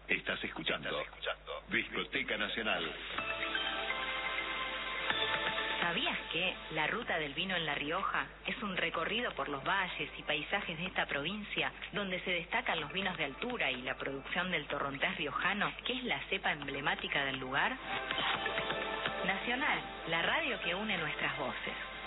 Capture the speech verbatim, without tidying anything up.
Estás escuchando, Estás escuchando Discoteca Nacional. ¿Sabías que la Ruta del Vino en La Rioja es un recorrido por los valles y paisajes de esta provincia, donde se destacan los vinos de altura y la producción del torrontés riojano, que es la cepa emblemática del lugar? Nacional, la radio que une nuestras voces.